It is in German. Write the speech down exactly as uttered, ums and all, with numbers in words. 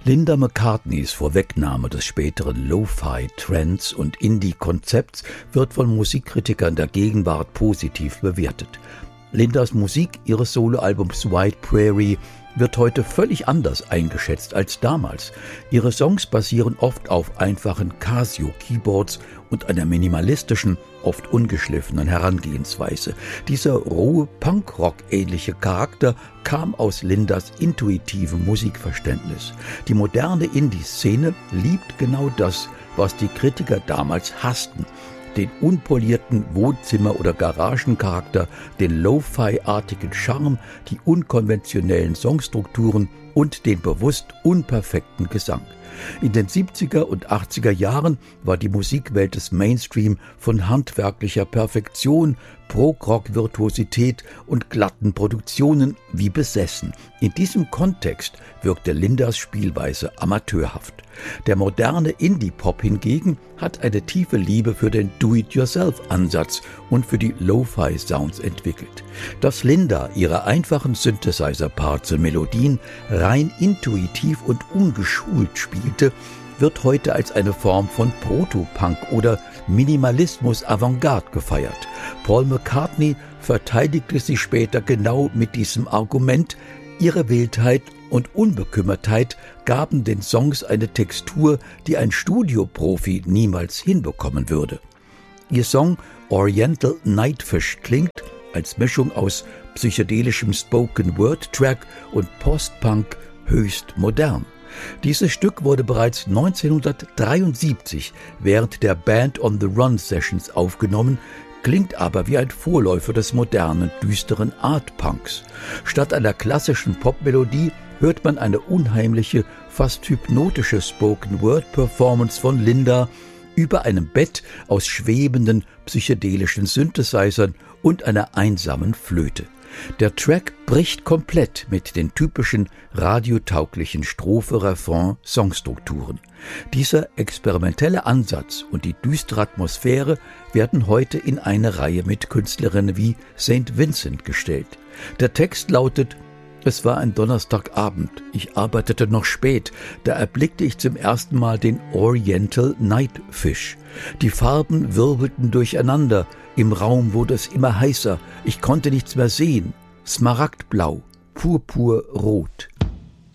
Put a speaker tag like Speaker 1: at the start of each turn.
Speaker 1: Linda McCartneys Vorwegnahme des späteren Lo-Fi, Trance und Indie-Konzepts wird von Musikkritikern der Gegenwart positiv bewertet. Lindas Musik ihres Soloalbums White Prairie wird heute völlig anders eingeschätzt als damals. Ihre Songs basieren oft auf einfachen Casio-Keyboards und einer minimalistischen, oft ungeschliffenen Herangehensweise. Dieser rohe Punkrock-ähnliche Charakter kam aus Lindas intuitivem Musikverständnis. Die moderne Indie-Szene liebt genau das, was die Kritiker damals hassten: den unpolierten Wohnzimmer- oder Garagencharakter, den Lo-Fi-artigen Charme, die unkonventionellen Songstrukturen und den bewusst unperfekten Gesang. In den siebziger und achtziger Jahren war die Musikwelt des Mainstream von handwerklicher Perfektion, Prog-Rock-Virtuosität und glatten Produktionen wie besessen. In diesem Kontext wirkte Lindas Spielweise amateurhaft. Der moderne Indie-Pop hingegen hat eine tiefe Liebe für den Do-it-yourself-Ansatz und für die Lo-Fi-Sounds entwickelt. Dass Linda ihre einfachen Synthesizer-Parts und Melodien rein intuitiv und ungeschult spielte, wird heute als eine Form von Proto-Punk oder Minimalismus-Avantgarde gefeiert. Paul McCartney verteidigte sie später genau mit diesem Argument. Ihre Wildheit und Unbekümmertheit gaben den Songs eine Textur, die ein Studioprofi niemals hinbekommen würde. Ihr Song Oriental Nightfish klingt als Mischung aus psychedelischem Spoken-Word-Track und Post-Punk höchst modern. Dieses Stück wurde bereits neunzehnhundertdreiundsiebzig während der Band on the Run Sessions aufgenommen, klingt aber wie ein Vorläufer des modernen, düsteren Art-Punks. Statt einer klassischen Popmelodie hört man eine unheimliche, fast hypnotische Spoken-Word-Performance von Linda über einem Bett aus schwebenden, psychedelischen Synthesizern und einer einsamen Flöte. Der Track bricht komplett mit den typischen radiotauglichen Strophe-Refrain-Songstrukturen. Dieser experimentelle Ansatz und die düstere Atmosphäre werden heute in eine Reihe mit Künstlerinnen wie Saint Vincent gestellt. Der Text lautet: Es war ein Donnerstagabend, ich arbeitete noch spät, da erblickte ich zum ersten Mal den Oriental Nightfish. Die Farben wirbelten durcheinander, im Raum wurde es immer heißer, ich konnte nichts mehr sehen, smaragdblau, purpurrot.